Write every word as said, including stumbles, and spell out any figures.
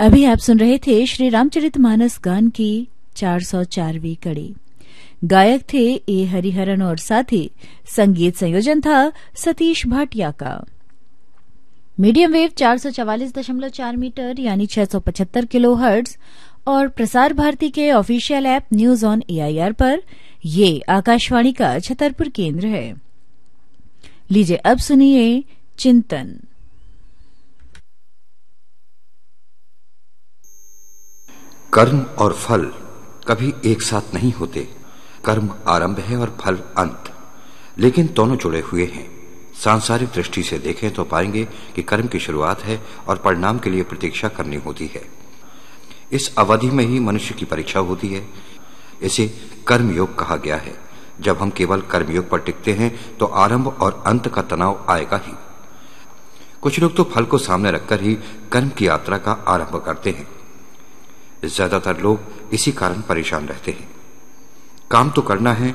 अभी आप सुन रहे थे श्री रामचरितमानस गान की चार सौ चारवीं कड़ी। गायक थे ए हरिहरन और साथी। संगीत संयोजन था सतीश भाटिया का। मीडियम वेव चार सौ चवालीस दशमलव चार मीटर यानी छह सौ पचहत्तर किलो हर्ट्ज और प्रसार भारती के official app news on AIR पर ये आकाशवाणी का छतरपुर केंद्र है। लीजिए अब सुनिए चिंतन। कर्म और फल कभी एक साथ नहीं होते। कर्म आरंभ है और फल अंत, लेकिन दोनों जुड़े हुए हैं। सांसारिक दृष्टि से देखें तो पाएंगे कि कर्म की शुरुआत है और परिणाम के लिए प्रतीक्षा करनी होती है। इस अवधि में ही मनुष्य की परीक्षा होती है। इसे कर्मयोग कहा गया है। जब हम केवल कर्मयोग पर टिकते हैं तो आरंभ और अंत का तनाव आएगा ही। कुछ लोग तो फल को सामने रखकर ही कर्म की यात्रा का आरंभ करते हैं। ज्यादातर लोग इसी कारण परेशान रहते हैं। काम तो करना है,